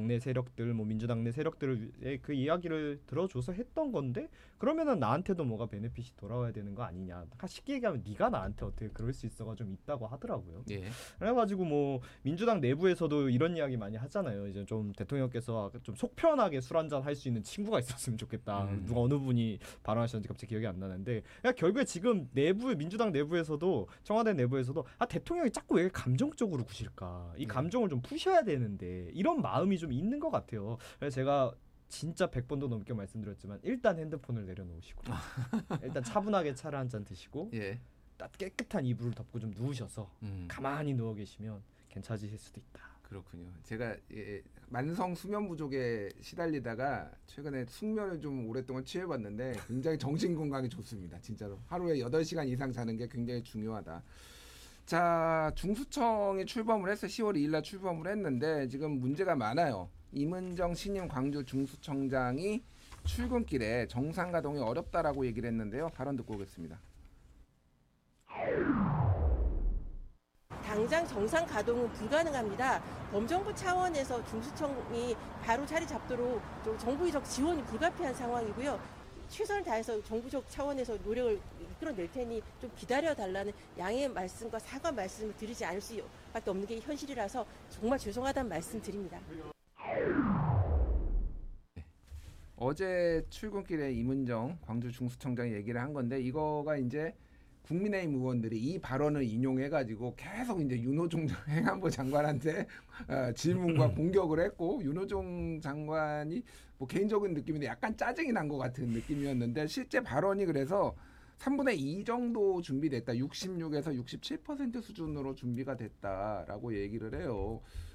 당내 세력들, 뭐 민주당 내 세력들의 그 이야기를 들어줘서 했던 건데 그러면은 나한테도 뭐가 베네핏이 돌아와야 되는 거 아니냐. 쉽게 얘기하면 네가 나한테 어떻게 그럴 수 있어가 좀 있다고 하더라고요. 예. 그래가지고 뭐 민주당 내부에서도 이런 이야기 많이 하잖아요. 이제 좀 대통령께서 좀 속 편하게 술 한잔 할 수 있는 친구가 있었으면 좋겠다. 누가 어느 분이 발언하셨는지 갑자기 기억이 안 나는데 그러니까 결국에 지금 내부 민주당 내부에서도 청와대 내부에서도 대통령이 자꾸 왜 감정적으로 구실까? 이 감정을 좀 푸셔야 되는데 이런 마음이 좀 있는 것 같아요. 그래서 제가 진짜 100번도 넘게 말씀드렸지만 일단 핸드폰을 내려놓으시고 일단 차분하게 차를 한 잔 드시고 예. 딱 깨끗한 이불을 덮고 좀 누우셔서 가만히 누워 계시면 괜찮으실 수도 있다. 그렇군요. 제가 만성 수면 부족에 시달리다가 최근에 숙면을 좀 오랫동안 취해봤는데 굉장히 정신 건강에 좋습니다. 진짜로. 하루에 8시간 이상 자는 게 굉장히 중요하다. 자, 중수청이 출범을 해서 10월 2일 날 출범을 했는데 지금 문제가 많아요. 임은정 신임 광주 중수청장이 출근길에 정상 가동이 어렵다라고 얘기를 했는데요. 발언 듣고 오겠습니다. 당장 정상 가동은 불가능합니다. 범정부 차원에서 중수청이 바로 자리 잡도록 좀 정부적 지원이 불가피한 상황이고요. 최선을 다해서 정부적 차원에서 노력을 이끌어낼 테니 좀 기다려달라는 양해 말씀과 사과 말씀을 드리지 않을 수밖에 없는 게 현실이라서 정말 죄송하다는 말씀 드립니다. 어제 출근길에 임은정 광주 중수청장이 얘기를 한 건데 이거가 이제 국민의힘 의원들이 이 발언을 인용해가지고 계속 이제 윤호중 행안부 장관한테 질문과 공격을 했고 윤호중 장관이 뭐 개인적인 느낌인데 약간 짜증이 난 것 같은 느낌이었는데 실제 발언이 그래서 3분의 2 정도 준비됐다. 66에서 67% 수준으로 준비가 됐다라고 얘기를 해요.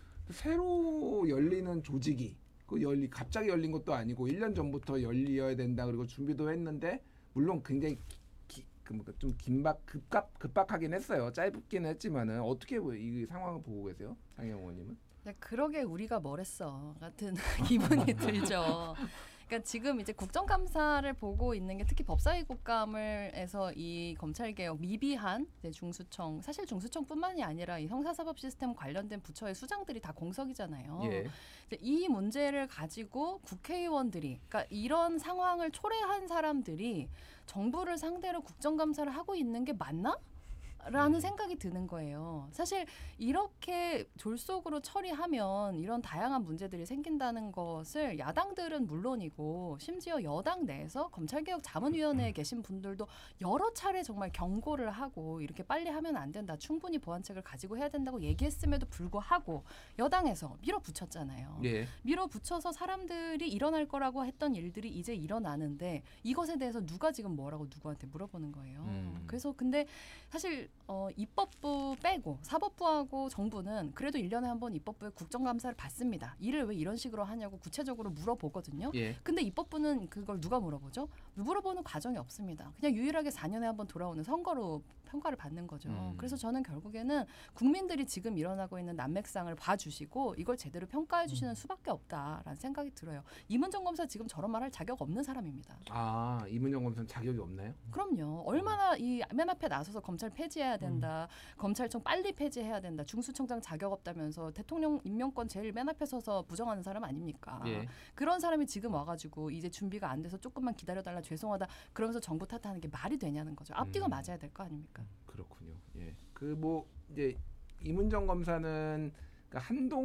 새로 열리는 조직이 갑자기 열린 것도 아니고 1년 전부터 열려야 된다. 그리고 준비도 했는데 물론 굉장히 좀 급박하긴 했어요. 짧기는 했지만은 어떻게 이 상황을 보고 계세요, 장혜영 의원님은? 네, 그러게 우리가 뭘 했어 같은 기분이 들죠. 그러니까 지금 이제 국정감사를 보고 있는 게 특히 법사위 국감을해서 이 검찰개혁 미비한 이제 중수청 사실 중수청뿐만이 아니라 이 형사사법 시스템 관련된 부처의 수장들이 다 공석이잖아요. 예. 이제 이 문제를 가지고 국회의원들이 그러니까 이런 상황을 초래한 사람들이 정부를 상대로 국정감사를 하고 있는 게 맞나? 라는 생각이 드는 거예요. 사실 이렇게 졸속으로 처리하면 이런 다양한 문제들이 생긴다는 것을 야당들은 물론이고 심지어 여당 내에서 검찰개혁 자문위원회에 계신 분들도 여러 차례 정말 경고를 하고 이렇게 빨리 하면 안 된다. 충분히 보완책을 가지고 해야 된다고 얘기했음에도 불구하고 여당에서 밀어붙였잖아요. 예. 밀어붙여서 사람들이 일어날 거라고 했던 일들이 이제 일어나는데 이것에 대해서 누가 지금 뭐라고 누구한테 물어보는 거예요. 그래서 근데 사실 입법부 빼고 사법부하고 정부는 그래도 1년에 한 번 입법부의 국정감사를 받습니다. 일을 왜 이런 식으로 하냐고 구체적으로 물어보거든요. 예. 근데 입법부는 그걸 누가 물어보죠? 물어보는 과정이 없습니다. 그냥 유일하게 4년에 한 번 돌아오는 선거로 평가를 받는 거죠. 그래서 저는 결국에는 국민들이 지금 일어나고 있는 난맥상을 봐주시고 이걸 제대로 평가해 주시는 수밖에 없다라는 생각이 들어요. 임은정 검사 지금 저런 말 할 자격 없는 사람입니다. 아, 임은정 검사는 자격이 없나요? 그럼요. 얼마나 이 맨 앞에 나서서 검찰 폐지해야 된다. 검찰청 빨리 폐지해야 된다. 중수청장 자격 없다면서 대통령 임명권 제일 맨 앞에 서서 부정하는 사람 아닙니까? 예. 그런 사람이 지금 와가지고 이제 준비가 안 돼서 조금만 기다려달라 죄송하다. 그러면서 정부 탓하는 게 말이 되냐는 거죠. 앞뒤가 맞아야 될 거 아닙니까? 그렇군요. 예. 이제 임은정 검사는 그러니까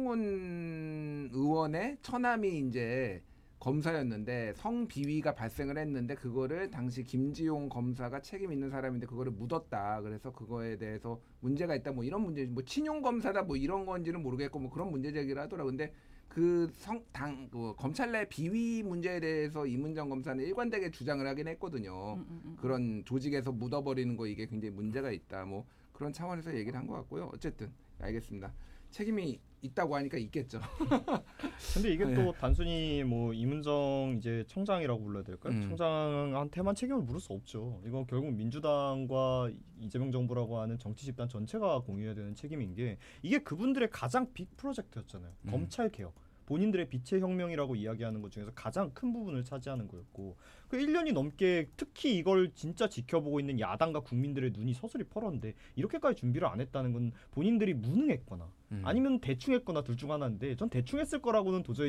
한동훈 의원의 처남이 이제 검사였는데 성비위가 발생을 했는데 그거를 당시 김지용 검사가 책임 있는 사람인데 그거를 묻었다. 그래서 그거에 대해서 문제가 있다. 뭐 이런 문제, 뭐 친용 검사다. 뭐 이런 건지는 모르겠고 뭐 그런 문제 제기를 하더라고. 근데 검찰 내 비위 문제에 대해서 임은정 검사는 일관되게 주장을 하긴 했거든요. 그런 조직에서 묻어버리는 거 이게 굉장히 문제가 있다. 뭐 그런 차원에서 얘기를 한 것 같고요. 어쨌든 알겠습니다. 책임이 있다고 하니까 있겠죠. 근데 이게 또 단순히 뭐 임은정 이제 청장이라고 불러야 될까요? 청장한테만 책임을 물을 수 없죠. 이거 결국 민주당과 이재명 정부라고 하는 정치 집단 전체가 공유해야 되는 책임인 게 이게 그분들의 가장 빅 프로젝트였잖아요. 검찰 개혁. 본인들의 빛의 혁명이라고 이야기하는 것 중에서 가장 큰 부분을 차지하는 거였고 그 1년이 넘게 특히 이걸 진짜 지켜보고 있는 야당과 국민들의 눈이 서슬이 펄었는데 이렇게까지 준비를 안 했다는 건 본인들이 무능했거나 아니면 대충 했거나 둘 중 하나인데 전 대충 했을 거라고는 도저히